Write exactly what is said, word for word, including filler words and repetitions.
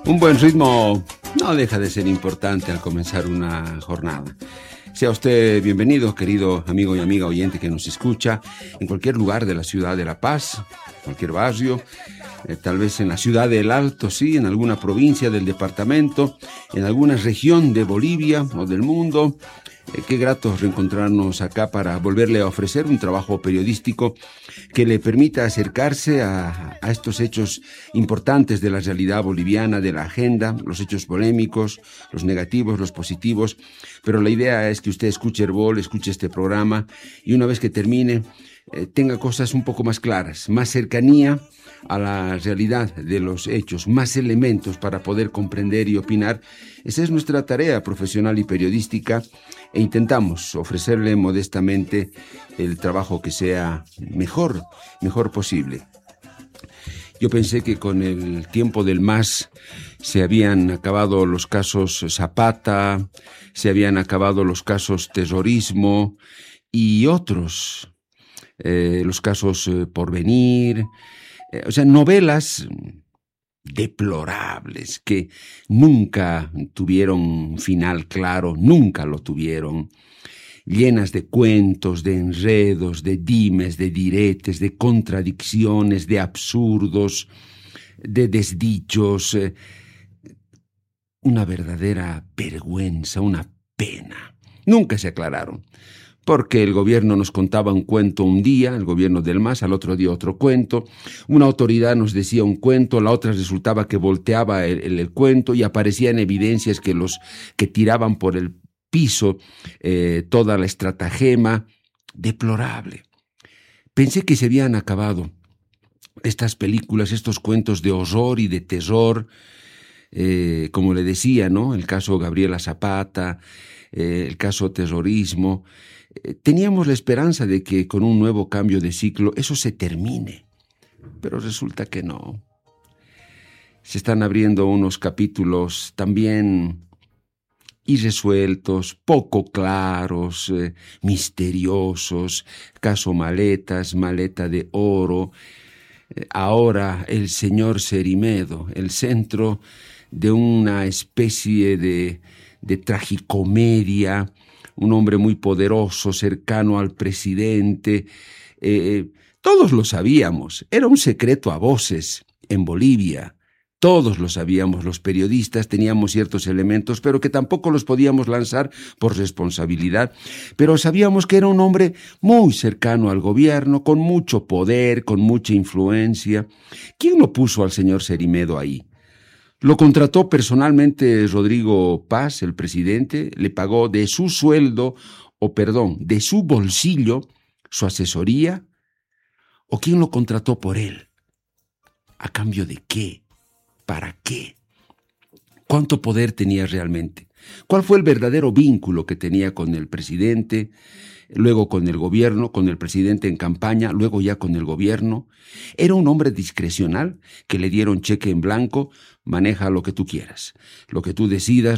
Un buen ritmo no deja de ser importante al comenzar una jornada. Sea usted bienvenido, querido amigo y amiga oyente que nos escucha, en cualquier lugar de la ciudad de La Paz, cualquier barrio, eh, tal vez en la ciudad del Alto, sí, en alguna provincia del departamento, en alguna región de Bolivia o del mundo. Eh, qué grato reencontrarnos acá para volverle a ofrecer un trabajo periodístico que le permita acercarse a, a estos hechos importantes de la realidad boliviana, de la agenda, los hechos polémicos, los negativos, los positivos. Pero la idea es que usted escuche Herbol, escuche este programa y una vez que termine eh, tenga cosas un poco más claras, más cercanía a la realidad de los hechos, más elementos para poder comprender y opinar. Esa es nuestra tarea profesional y periodística e intentamos ofrecerle modestamente el trabajo que sea mejor, mejor posible. Yo pensé que con el tiempo del M A S se habían acabado los casos Zapata, se habían acabado los casos terrorismo y otros, eh, los casos eh, Porvenir, eh, o sea, novelas deplorables que nunca tuvieron final claro, nunca lo tuvieron, llenas de cuentos, de enredos, de dimes, de diretes, de contradicciones, de absurdos, de desdichos, eh, una verdadera vergüenza, una pena. Nunca se aclararon, porque el gobierno nos contaba un cuento un día, el gobierno del M A S, al otro día otro cuento, una autoridad nos decía un cuento, la otra resultaba que volteaba el, el, el cuento y aparecían evidencias que los que tiraban por el piso eh, toda la estratagema, deplorable. Pensé que se habían acabado estas películas, estos cuentos de horror y de terror, eh, como le decía, ¿no? El caso Gabriela Zapata, eh, el caso terrorismo. Eh, teníamos la esperanza de que con un nuevo cambio de ciclo eso se termine, pero resulta que no. Se están abriendo unos capítulos también irresueltos, poco claros, eh, misteriosos, caso Maletas, Maleta de Oro, eh, ahora el señor Cerimedo, el centro de una especie de, de tragicomedia, un hombre muy poderoso, cercano al presidente. Eh, todos lo sabíamos, era un secreto a voces en Bolivia. Todos lo sabíamos, los periodistas teníamos ciertos elementos, pero que tampoco los podíamos lanzar por responsabilidad. Pero sabíamos que era un hombre muy cercano al gobierno, con mucho poder, con mucha influencia. ¿Quién lo puso al señor Cerimedo ahí? Lo contrató personalmente Rodrigo Paz, el presidente, le pagó de su sueldo, o perdón, de su bolsillo, su asesoría. ¿O quién lo contrató por él? ¿A cambio de qué? ¿Para qué? ¿Cuánto poder tenía realmente? ¿Cuál fue el verdadero vínculo que tenía con el presidente, luego con el gobierno, con el presidente en campaña, luego ya con el gobierno? ¿Era un hombre discrecional que le dieron cheque en blanco? Maneja lo que tú quieras, lo que tú decidas,